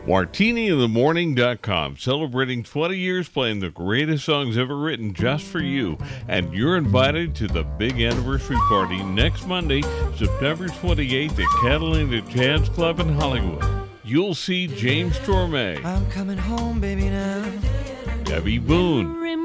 MartiniInTheMorning.com, celebrating 20 years playing the greatest songs ever written just for you. And you're invited to the big anniversary party next Monday, September 28th at Catalina Jazz Club in Hollywood. You'll see James Torme, I'm coming home, baby, now. Debbie Boone,